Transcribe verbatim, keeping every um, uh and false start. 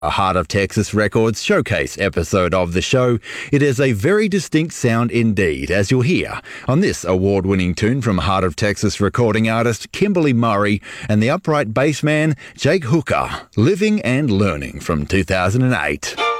A Heart of Texas Records showcase episode of the show. It is a very distinct sound indeed, as you'll hear on this award-winning tune from Heart of Texas recording artist Kimberly Murray and the upright bass man Jake Hooker, Living and Learning from two thousand eight.